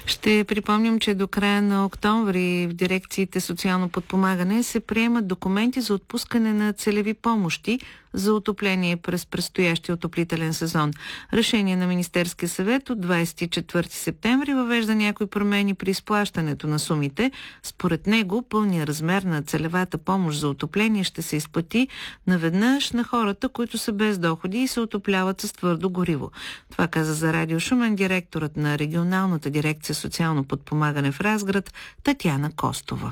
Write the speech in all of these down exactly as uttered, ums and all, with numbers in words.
Ще припомним, че до края на октомври в дирекциите социално подпомагане се приемат документи за отпускане на целеви помощи за отопление през предстоящия отоплителен сезон. Решение на Министерския съвет от двадесет и четвърти септември въвежда някои промени при изплащането на сумите. Според него, пълният размер на целевата помощ за отопление ще се изплати наведнъж на хората, които са без доходи и се отопляват с твърдо гориво. Това каза за Радио Шумен директорът на регионалната дирекция социално подпомагане в Разград Татяна Костова.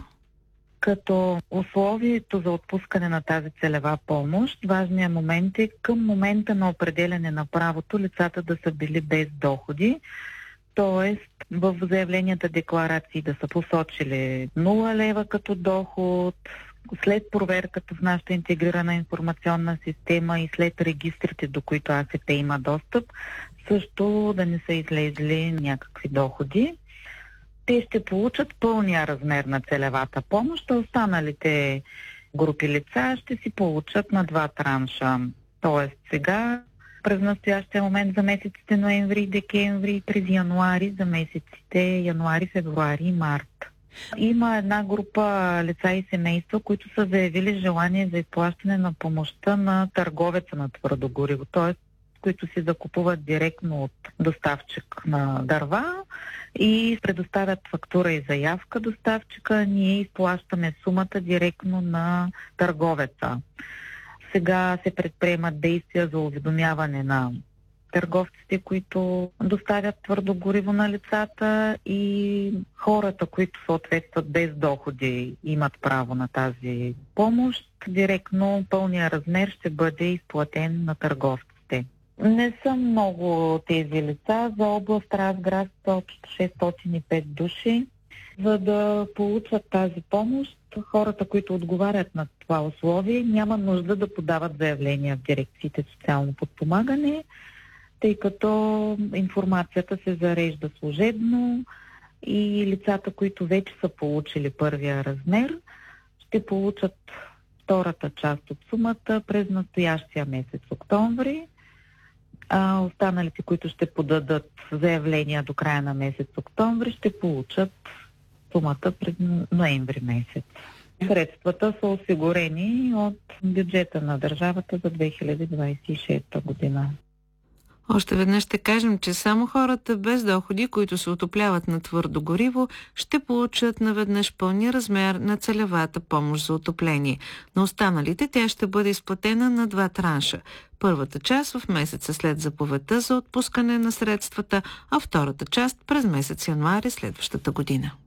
Като условието за отпускане на тази целева помощ, важният момент е към момента на определяне на правото лицата да са били без доходи, т.е. в заявленията декларации да са посочили нула лева като доход, след проверката в нашата интегрирана информационна система и след регистрите, до които А С П има достъп, също да не са излезли някакви доходи. Те ще получат пълния размер на целевата помощ, а останалите групи лица ще си получат на два транша. Тоест сега, през настоящия момент за месеците ноември и декември и през януари за месеците януари, февруари и март. Има една група лица и семейства, които са заявили желание за изплащане на помощта на търговеца на твърдо гориво, т.е. които си закупуват директно от доставчик на дърва и предоставят фактура и заявка доставчика, ние изплащаме сумата директно на търговеца. Сега се предприемат действия за уведомяване на търговците, които доставят твърдо гориво на лицата, и хората, които съответстват без доходи, имат право на тази помощ. Директно пълния размер ще бъде изплатен на търговците. Не са много тези лица. За област Разград са общо шестстотин и пет души. За да получат тази помощ, хората, които отговарят на това условие, няма нужда да подават заявления в дирекциите социално подпомагане, тъй като информацията се зарежда служебно и лицата, които вече са получили първия размер, ще получат втората част от сумата през настоящия месец октомври, а останалите, които ще подадат заявления до края на месец октомври, ще получат сумата през ноември месец. Средствата са осигурени от бюджета на държавата за две хиляди двадесет и шеста година. Още веднъж ще кажем, че само хората без доходи, които се отопляват на твърдо гориво, ще получат наведнъж пълния размер на целевата помощ за отопление. На останалите тя ще бъде изплатена на два транша. Първата част в месеца след заповедта за отпускане на средствата, а втората част през месец януари следващата година.